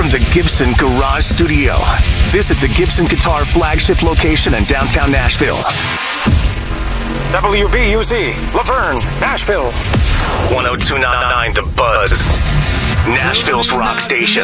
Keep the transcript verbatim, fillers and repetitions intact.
the Gibson Garage Studio. Visit the Gibson Guitar flagship location in downtown Nashville. W B U Z, Laverne, Nashville. one oh two point nine The Buzz, Nashville's rock station.